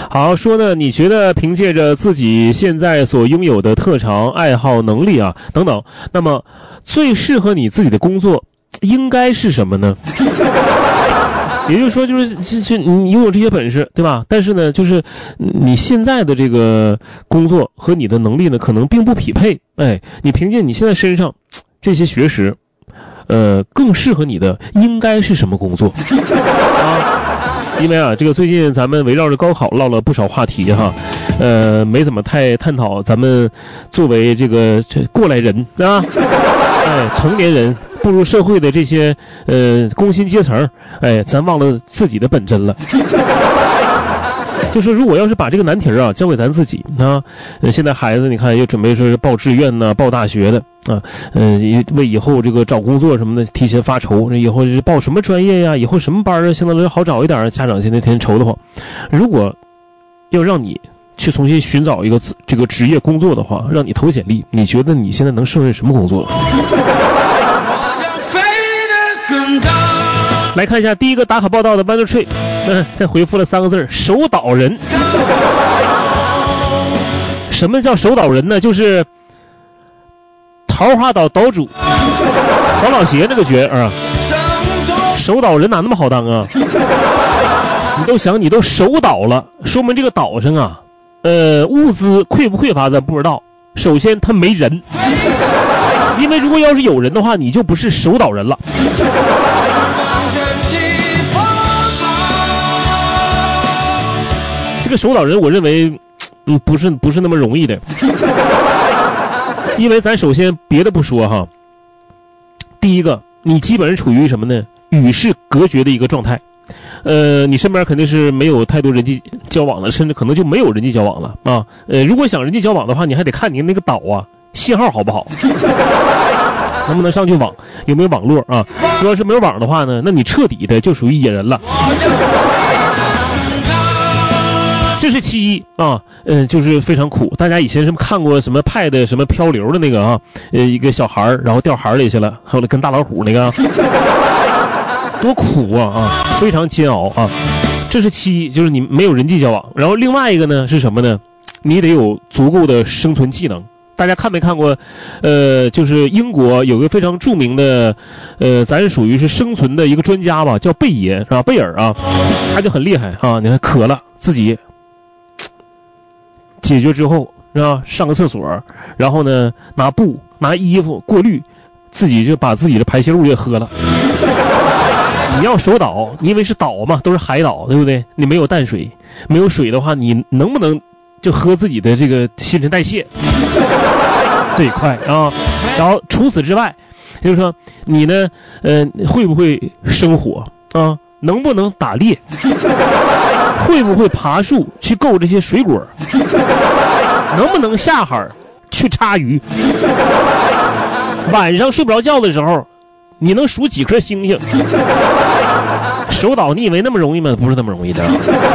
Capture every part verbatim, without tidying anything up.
好说呢，你觉得凭借着自己现在所拥有的特长、爱好、能力啊等等，那么最适合你自己的工作应该是什么呢？也就是说，就是是是你拥有这些本事，对吧？但是呢，就是你现在的这个工作和你的能力呢，可能并不匹配。哎，你凭借你现在身上这些学识，呃，更适合你的应该是什么工作啊？因为啊，这个最近咱们围绕着高考唠了不少话题哈，呃，没怎么太探讨咱们作为这个这过来人啊，哎，成年人步入社会的这些呃工薪阶层，哎，咱忘了自己的本真了。就说如果要是把这个难题啊交给咱自己啊，呃，现在孩子你看又准备说是报志愿呢，报大学的啊，呃，为以后这个找工作什么的提前发愁，以后是报什么专业呀，以后什么班啊，相对来说好找一点，家长现在天天愁得慌。如果要让你去重新寻找一个这个职业工作的话，让你投简历，你觉得你现在能胜任什么工作？来看一下第一个打卡报道的 Wonder Tree， 嗯，再回复了三个字：守岛人。什么叫守岛人呢？就是桃花岛岛主黄老邪那个角啊。守岛人哪那么好当啊？你都想你都守岛了，说明这个岛上啊，呃，物资匮不匮乏咱不知道。首先他没人，因为如果要是有人的话，你就不是守岛人了。这个守岛人我认为嗯不是不是那么容易的。因为咱首先别的不说哈，第一个你基本上处于什么呢？与世隔绝的一个状态。呃，你身边肯定是没有太多人际交往了，甚至可能就没有人际交往了啊。呃，如果想人际交往的话，你还得看你那个岛啊信号好不好，能不能上去网，有没有网络啊？如果是没有网的话呢，那你彻底的就属于野人了。这是其一啊，嗯、呃，就是非常苦。大家以前什么看过什么派的什么漂流的那个啊，呃，一个小孩然后掉海里去了，后来跟大老虎那个。多苦啊啊，非常煎熬啊！这是其一，就是你没有人际交往。然后另外一个呢是什么呢？你得有足够的生存技能。大家看没看过？呃，就是英国有个非常著名的，呃，咱属于是生存的一个专家吧，叫贝爷是吧？贝尔啊，他就很厉害啊！你看渴了自己解决之后是吧？上个厕所，然后呢拿布拿衣服过滤，自己就把自己的排泄物也喝了。你要守岛，你以为是岛嘛，都是海岛，对不对？你没有淡水，没有水的话，你能不能就喝自己的这个新陈代谢这一块啊？然后除此之外，就是说你呢，呃，会不会生火啊？能不能打猎？会不会爬树去够这些水果？能不能下海去插鱼？晚上睡不着觉的时候，你能数几颗星星？守岛你以为那么容易吗？不是那么容易的。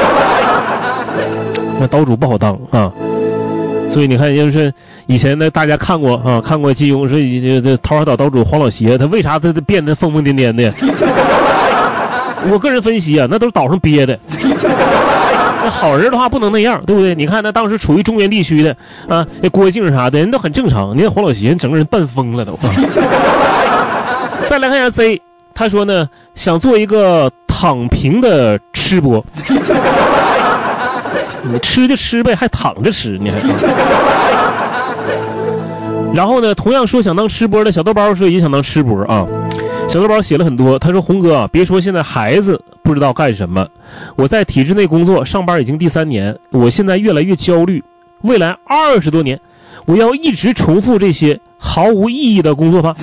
那岛主不好当啊，所以你看，就是以前呢，大家看过啊，看过金庸说这桃花岛岛主黄老邪，他为啥他变得疯疯癫癫的？我个人分析啊，那都是岛上憋的。那好人的话不能那样，对不对？你看那当时处于中原地区的啊，那郭靖啥的人都很正常，你看黄老邪整个人半疯了都。再来看一下 Z， 他说呢，想做一个躺平的吃播。你吃就吃呗，还躺着吃呢。然后呢，同样说想当吃播的小豆包说也想当吃播啊。小豆包写了很多，他说红哥啊，别说现在孩子不知道干什么，我在体制内工作上班已经第三年，我现在越来越焦虑，未来二十多年我要一直重复这些毫无意义的工作吗？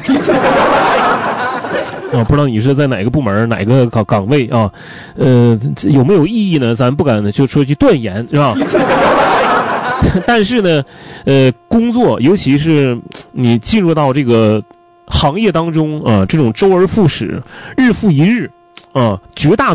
啊，不知道你是在哪个部门哪个岗岗位啊？呃，有没有意义呢？咱不敢就说句断言，是吧？但是呢，呃，工作尤其是你进入到这个行业当中啊，这种周而复始，日复一日啊，绝大